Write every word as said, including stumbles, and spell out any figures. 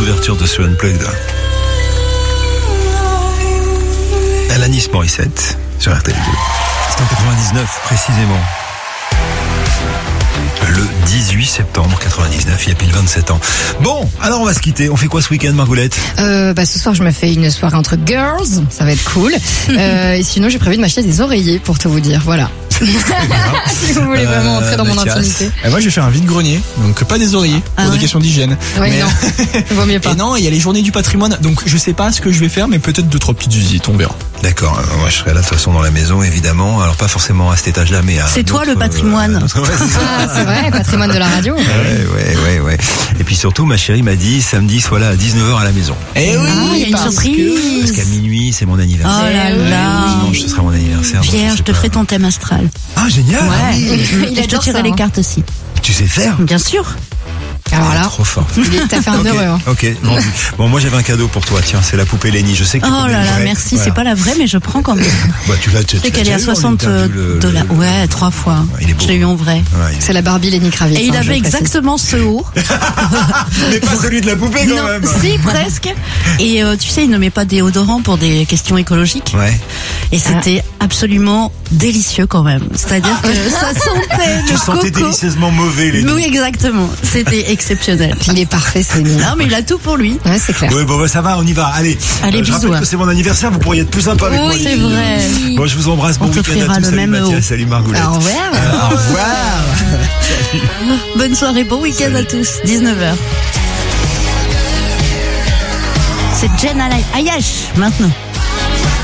d'ouverture de ce Unplugged. Alanis Morissette sur R T L deux. C'est en quatre-vingt-dix-neuf précisément. Le dix-huit septembre quatre-vingt-dix-neuf, il y a pile vingt-sept ans. Bon, alors on va se quitter. On fait quoi ce week-end, Margoulette ? euh, bah, Ce soir, je me fais une soirée entre girls. Ça va être cool. euh, et sinon, j'ai prévu de m'acheter des oreillers, pour tout vous dire. Voilà. Si vous voulez vraiment entrer dans mon Mathias. intimité. Et moi, je vais faire un vide-grenier. Donc, pas des oreillers. Ah pour ouais. des questions d'hygiène. Oui, Mais- non. Vaut mieux pas. Et non, il y a les journées du patrimoine. Donc, je sais pas ce que je vais faire, mais peut-être deux, trois petites visites. On verra. D'accord, euh, moi je serai là de toute façon dans la maison évidemment, alors pas forcément à cet étage-là mais à C'est toi, notre, le patrimoine. euh, notre- ouais, c'est ça. Ah, c'est vrai, patrimoine de la radio. Ouais, ouais, ouais, ouais. Et puis surtout, ma chérie m'a dit samedi, sois là à dix-neuf heures à la maison. Eh oui, Ah, il y a une parce surprise. Parce qu'à minuit, c'est mon anniversaire. Oh là là. Dimanche, ce sera mon anniversaire. donc Pierre, sais je te pas. ferai ton thème astral. Ah, génial. Ouais. Ah oui. Il Et je te adore tirerai ça, les hein. cartes aussi. Tu sais faire? Bien sûr. Alors Ah, là, trop fort. t'as fait un Ok, heureux. Hein. ok, vendu. Bon, moi j'avais un cadeau pour toi, tiens, c'est la poupée Lenny. Je sais que tu Oh connais là le là, vrai. merci. Voilà. C'est pas la vraie, mais je prends quand même. Bah, tu l'as, tu, Je sais tu qu'elle est l'as à déjà eu en soixante interview, le- dollars. le- Ouais, trois fois. il est beau. Je l'ai eu en vrai. Ouais, il est- C'est la Barbie Lenny Kravitz. Et il hein, je avait précise. exactement ce haut. Mais pas celui de la poupée quand Non, même. si, presque. Et euh, tu sais, il ne met pas de déodorant pour des questions écologiques. Ouais. Et c'était absolument délicieux quand même. C'est-à-dire que ça sentait Tu le sentais coco. délicieusement mauvais, Lenny. Oui, exactement. C'était exceptionnel. Puis il est parfait, c'est mignon. Non, mais il a tout pour lui. Ouais, c'est clair. Ouais, bon, bah, ça va, on y va. Allez. Allez, je bisous, rappelle hein. que c'est mon anniversaire, vous pourriez être plus sympa avec Oui, moi. les c'est filles. vrai. Bon, je vous embrasse. Bon On week-end t'offrira à tous. le Salut même Mathias, haut. salut Margoulette. Au revoir. Euh, au revoir. Bonne soirée, bon week-end à tous. dix-neuf heures. C'est Jen Ayash maintenant.